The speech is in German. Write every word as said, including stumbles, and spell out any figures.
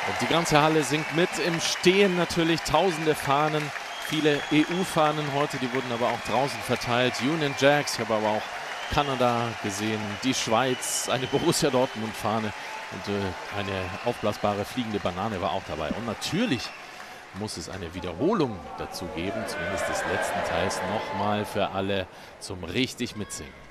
Und die ganze Halle singt mit, im Stehen natürlich, tausende Fahnen, viele E U-Fahnen heute, die wurden aber auch draußen verteilt. Union Jacks, ich habe aber auch Kanada gesehen, die Schweiz, eine Borussia Dortmund-Fahne und äh, eine aufblasbare fliegende Banane war auch dabei. Und natürlich muss es eine Wiederholung dazu geben, zumindest des letzten Teils nochmal für alle zum richtig Mitsingen.